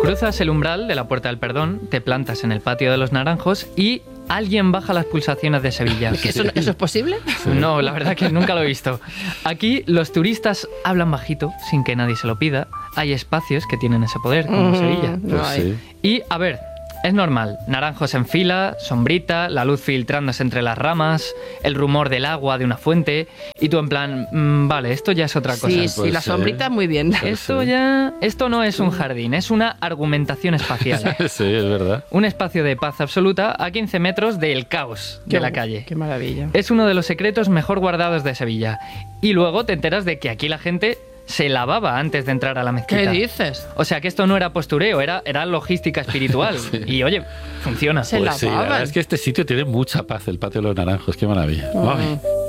Cruzas el umbral de la Puerta del Perdón, te plantas en el patio de los Naranjos y alguien baja las pulsaciones de Sevilla. ¿Eso es posible? No, la verdad que nunca lo he visto. Aquí los turistas hablan bajito, sin que nadie se lo pida. Hay espacios que tienen ese poder, como Sevilla. No hay. Y, a ver, es normal. Naranjos en fila, sombrita, la luz filtrándose entre las ramas, el rumor del agua de una fuente. Y tú en plan, vale, esto ya es otra cosa. Sí, sí, la sombrita muy bien. Esto no es un jardín, es una argumentación espacial. Sí, es verdad. Un espacio de paz absoluta a 15 metros del caos de la calle. Qué maravilla. Es uno de los secretos mejor guardados de Sevilla. Y luego te enteras de que aquí la gente se lavaba antes de entrar a la mezquita. ¿Qué dices? O sea que esto no era postureo, era logística espiritual. Sí. Y oye, funciona. Se Pues sí, la lavaban. verdad es que este sitio tiene mucha paz, el patio de los Naranjos, qué maravilla. Ay.